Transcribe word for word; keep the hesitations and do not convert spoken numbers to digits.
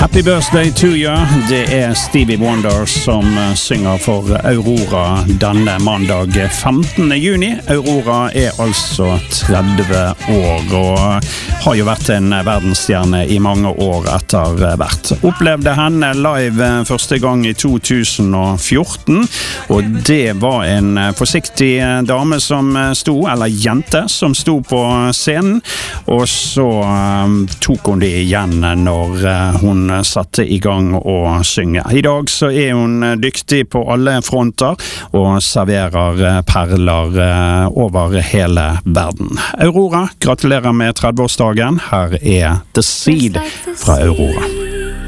Happy birthday to you. Det er Stevie Wonder som synger for Aurora denne mandag femtende juni. Aurora er altså tretti år og har jo vært en verdensstjerne i mange år etter hvert. Opplevde henne live første gang i to tusen og fjorten, og det var en forsiktig dame som sto, eller jente som sto på scenen, og så tok hun det igjen når hun satte i gang å synge. I dag så er hun dyktig på alle fronter og serverer perler over hele verden. Aurora, gratulerer med tretti-årsdagen. Her er The Seed fra Aurora.